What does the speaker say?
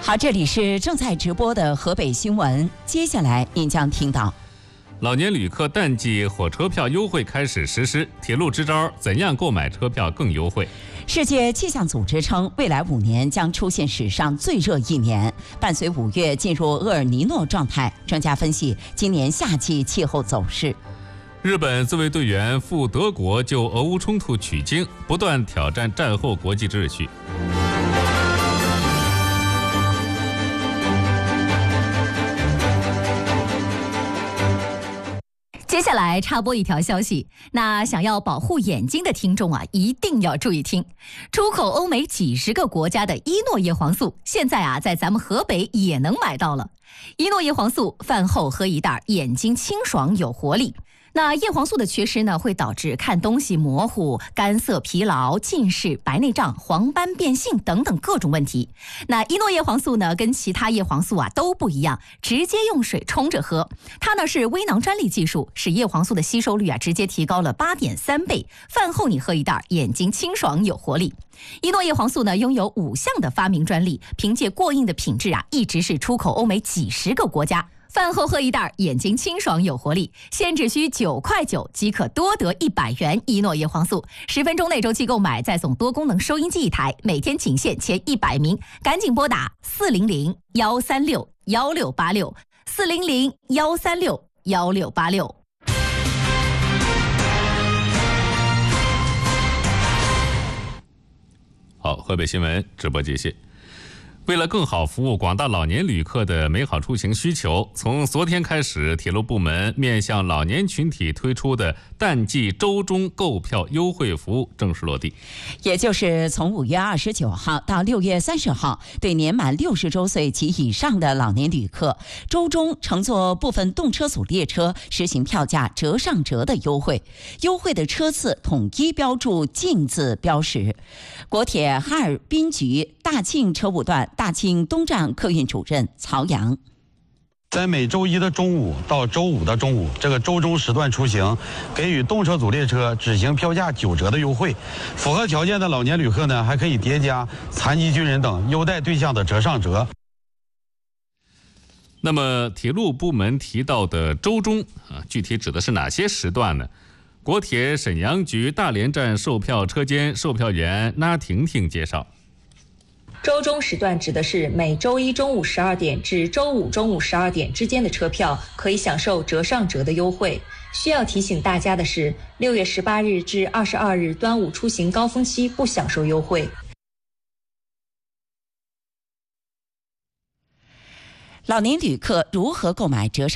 好，这里是正在直播的河北新闻，接下来您将听到： 老年旅客淡季火车票优惠开始实施，铁路支招怎样购买车票更优惠？ 世界气象组织称，未来5年将出现史上最热1年。伴随5月进入厄尔尼诺状态，专家分析今年夏季气候走势。 日本自卫队员赴德国就俄乌冲突取经，不断挑战战后国际秩序。 接下来插播一条消息，那想要保护眼睛的听众啊，一定要注意听。出口欧美几十个国家的伊诺叶黄素，现在啊在咱们河北也能买到了。伊诺叶黄素饭后喝一袋，眼睛清爽有活力。那叶黄素的缺失呢，会导致看东西模糊、干涩、疲劳、近视、白内障、黄斑变性等等各种问题。那伊诺叶黄素呢，跟其他叶黄素啊都不一样，直接用水冲着喝。它呢是微囊专利技术，使叶黄素的吸收率啊直接提高了8.3倍。饭后你喝一袋，眼睛清爽有活力。伊诺叶黄素呢拥有5项的发明专利，凭借过硬的品质啊，一直是出口欧美几十个国家。饭后喝一袋，眼睛清爽有活力，现只需9.9块即可多得100元伊诺叶黄素。10分钟内周期购买，再送多功能收音机1台，每天仅限前100名，赶紧拨打400-136-1686，400-136-1686。 好，河北新闻直播接线。为了更好服务广大老年旅客的美好出行需求，从昨天开始，铁路部门面向老年群体推出的淡季周中购票优惠服务正式落地。 也就是从5月29号到6月30号，对年满60周岁及以上的老年旅客，周中乘坐部分动车组列车实行票价折上折的优惠，优惠的车次统一标注禁字标识。国铁哈尔滨局大庆车务段大庆东站客运主任曹阳， 在每周一的中午到周五的中午，这个周中时段出行，给予动车组列车执行票价9折的优惠。符合条件的老年旅客呢，还可以叠加残疾军人等优待对象的折上折。 那么，铁路部门提到的周中具体指的是哪些时段呢？国铁沈阳局大连站售票车间售票员那婷婷介绍。 周中时段指的是每周一中午12点至周五中午12点之间的车票可以享受折上折的优惠。需要提醒大家的是，6月18日至22日端午出行高峰期不享受优惠。 老年旅客如何购买折上